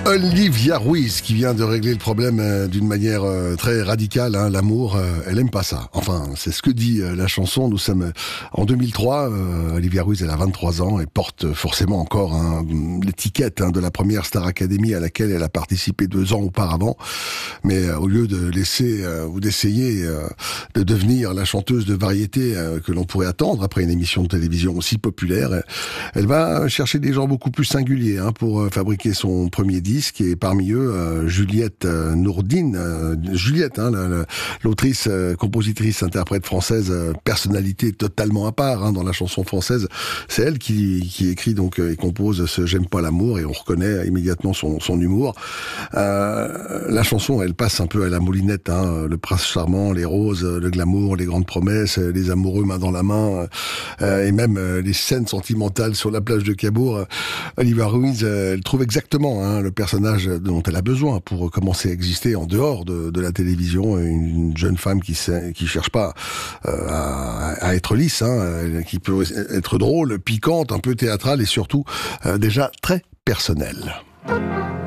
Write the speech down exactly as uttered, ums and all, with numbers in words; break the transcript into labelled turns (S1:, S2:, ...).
S1: Olivia Ruiz qui vient de régler le problème euh, d'une manière euh, très radicale, hein, l'amour, euh, elle aime pas ça. Enfin, c'est ce que dit euh, la chanson. Nous sommes euh, en deux mille trois, euh, Olivia Ruiz elle a vingt-trois ans et porte forcément encore hein, l'étiquette hein, de la première Star Academy à laquelle elle a participé deux ans auparavant. Mais euh, au lieu de laisser euh, ou d'essayer euh, de devenir la chanteuse de variété euh, que l'on pourrait attendre après une émission de télévision aussi populaire, elle va chercher des gens beaucoup plus singuliers hein, pour euh, fabriquer son premier disque. Et parmi eux, euh, Juliette euh, Nourdine, euh, Juliette, hein, la, la, l'autrice, euh, compositrice, interprète française, euh, personnalité totalement à part hein, dans la chanson française. C'est elle qui, qui écrit donc euh, et compose ce J'aime pas l'amour et on reconnaît immédiatement son, son humour. Euh, la chanson, elle passe un peu à la moulinette, hein, le prince charmant, les roses, le glamour, les grandes promesses, les amoureux main dans la main, euh, et même euh, les scènes sentimentales sur la plage de Cabourg. Olivia Ruiz, euh, elle trouve exactement hein, le personnage dont elle a besoin pour commencer à exister en dehors de, de la télévision, une jeune femme qui sait, qui cherche pas euh, à, à être lisse, hein, qui peut être drôle, piquante, un peu théâtrale et surtout euh, déjà très personnelle.